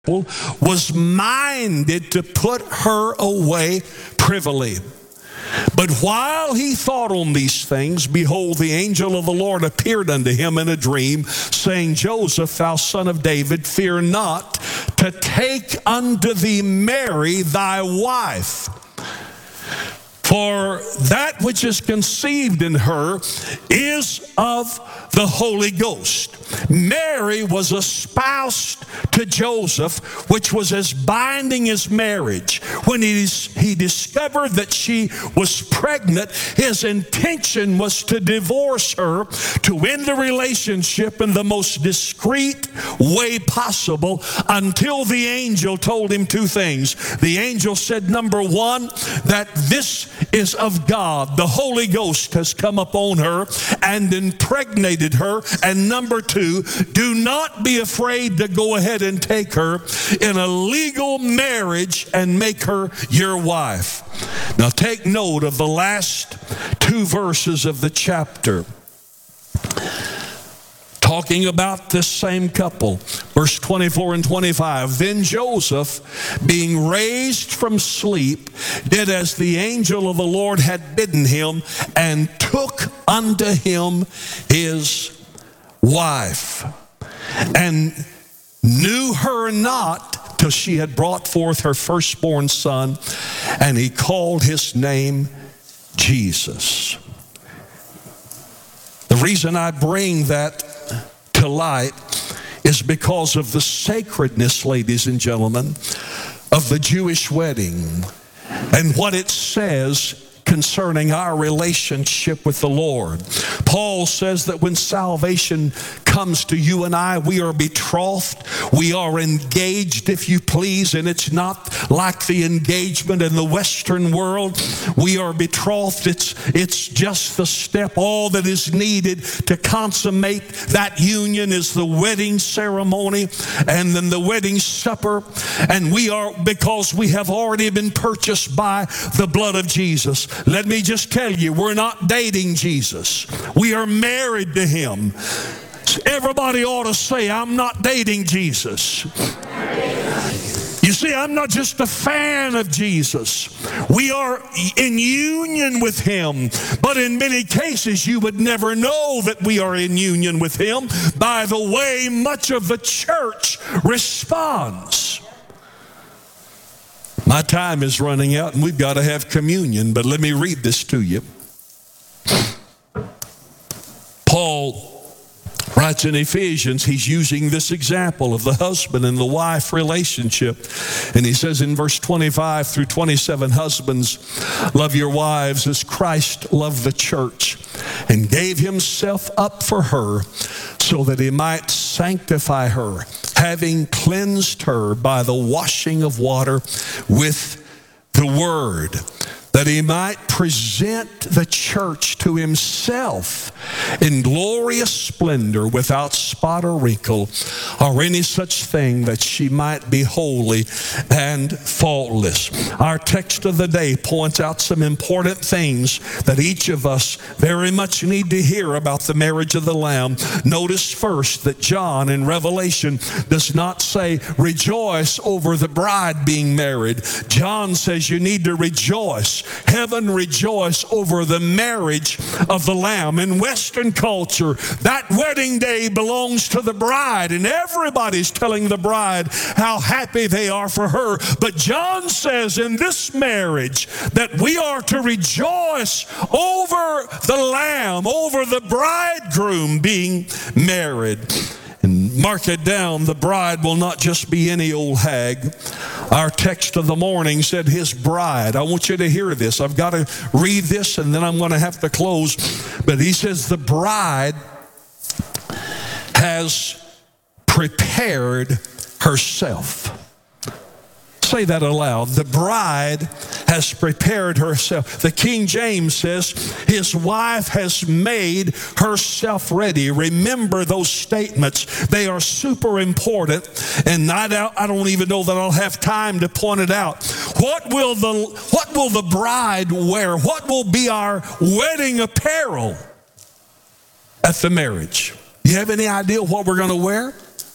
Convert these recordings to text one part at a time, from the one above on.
was minded to put her away privily. But while he thought on these things, behold, the angel of the Lord appeared unto him in a dream, saying, Joseph, thou son of David, fear not to take unto thee Mary thy wife. For that which is conceived in her is of the Holy Ghost. Mary was espoused to Joseph, which was as binding as marriage. When he discovered that she was pregnant, his intention was to divorce her, to end the relationship in the most discreet way possible, until the angel told him two things. The angel said, number one, that this is of God. The Holy Ghost has come upon her and impregnated her. And number two, do not be afraid to go ahead and take her in a legal marriage and make her your wife. Now take note of the last two verses of the chapter, talking about this same couple. Verse 24 and 25. Then Joseph, being raised from sleep, did as the angel of the Lord had bidden him, and took unto him his wife, and knew her not till she had brought forth her firstborn son, and he called his name Jesus. The reason I bring that to light is because of the sacredness, ladies and gentlemen, of the Jewish wedding and what it says concerning our relationship with the Lord. Paul says that when salvation comes to you and I, we are betrothed, we are engaged, if you please, and it's not like the engagement in the Western world. We are betrothed. It's just the step. All that is needed to consummate that union is the wedding ceremony and then the wedding supper. And we are, because we have already been purchased by the blood of Jesus. Let me just tell you, we're not dating Jesus. We are married to him. Everybody ought to say, I'm not dating Jesus. You see, I'm not just a fan of Jesus. We are in union with him. But in many cases, you would never know that we are in union with him by the way much of the church responds. My time is running out and we've got to have communion, but let me read this to you. Paul writes in Ephesians, he's using this example of the husband and the wife relationship. And he says in verse 25 through 27, husbands, love your wives as Christ loved the church and gave himself up for her so that he might sanctify her, having cleansed her by the washing of water with the word, that he might present the church to himself in glorious splendor, without spot or wrinkle, or any such thing, that she might be holy and faultless. Our text of the day points out some important things that each of us very much need to hear about the marriage of the Lamb. Notice first that John in Revelation does not say, rejoice over the bride being married. John says you need to rejoice. Heaven rejoice over the marriage of the Lamb. In Western culture, that wedding day belongs to the bride, and everybody's telling the bride how happy they are for her. But John says in this marriage that we are to rejoice over the Lamb, over the bridegroom being married. And mark it down, the bride will not just be any old hag. Our text of the morning said his bride. I want you to hear this. I've got to read this and then I'm going to have to close. But he says the bride has prepared herself. Say that aloud. The bride has prepared herself. The King James says his wife has made herself ready. Remember those statements. They are super important, and I don't even know that I'll have time to point it out. What will the bride wear? What will be our wedding apparel at the marriage? You have any idea what we're going to wear?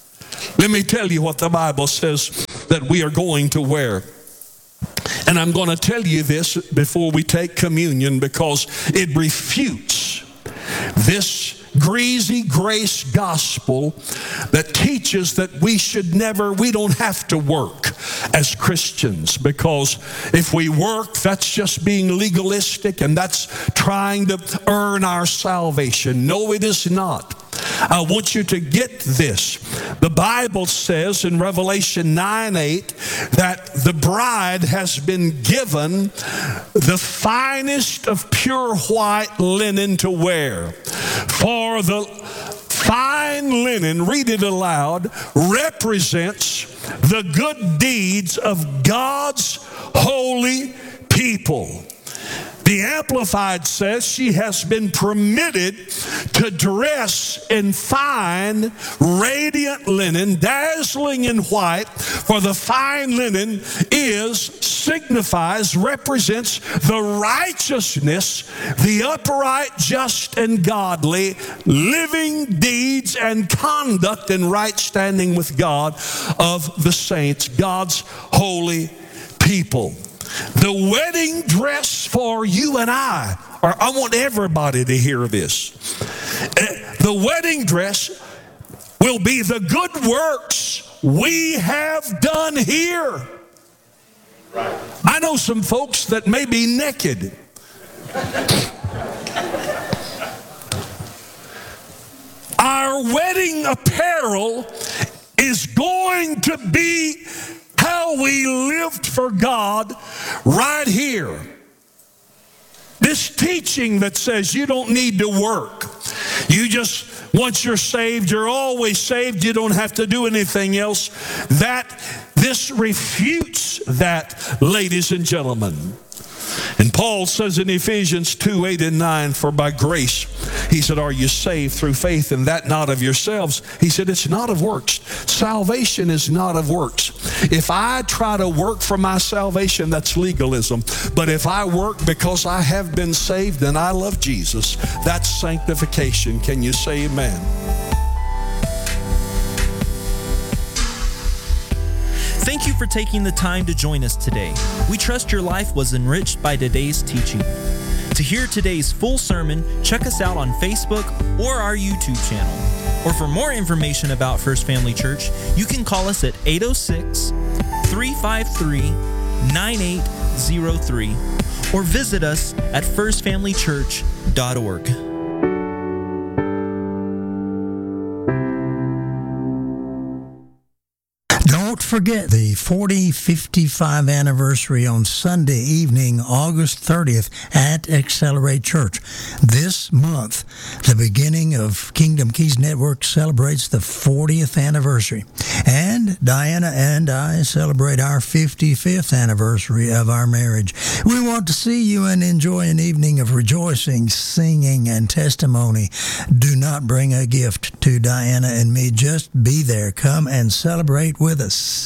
Let me tell you what the Bible says that we are going to wear. And I'm going to tell you this before we take communion, because it refutes this greasy grace gospel that teaches that we don't have to work as Christians, because if we work, that's just being legalistic and that's trying to earn our salvation. No, it is not. I want you to get this. The Bible says in Revelation 9:8 that the bride has been given the finest of pure white linen to wear. For the fine linen, read it aloud, represents the good deeds of God's holy people. The Amplified says she has been permitted to dress in fine, radiant linen, dazzling in white, for the fine linen signifies, represents the righteousness, the upright, just, and godly, living deeds and conduct in right standing with God of the saints, God's holy people. The wedding dress for you and I want everybody to hear this. The wedding dress will be the good works we have done here. Right. I know some folks that may be naked. Our wedding apparel is going to be how we lived for God right here. This teaching that says you don't need to work. You just, once you're saved, you're always saved. You don't have to do anything else. This refutes that, ladies and gentlemen. And Paul says in Ephesians 2:8 and 9, for by grace, he said, are you saved through faith, and that not of yourselves? He said, it's not of works. Salvation is not of works. If I try to work for my salvation, that's legalism. But if I work because I have been saved and I love Jesus, that's sanctification. Can you say amen? Thank you for taking the time to join us today. We trust your life was enriched by today's teaching. To hear today's full sermon, check us out on Facebook or our YouTube channel. Or for more information about First Family Church, you can call us at 806-353-9803 or visit us at firstfamilychurch.org. Don't forget the 40-55 anniversary on Sunday evening, August 30th at Accelerate Church. This month, the beginning of Kingdom Keys Network celebrates the 40th anniversary. And Diana and I celebrate our 55th anniversary of our marriage. We want to see you and enjoy an evening of rejoicing, singing, and testimony. Do not bring a gift to Diana and me. Just be there. Come and celebrate with us.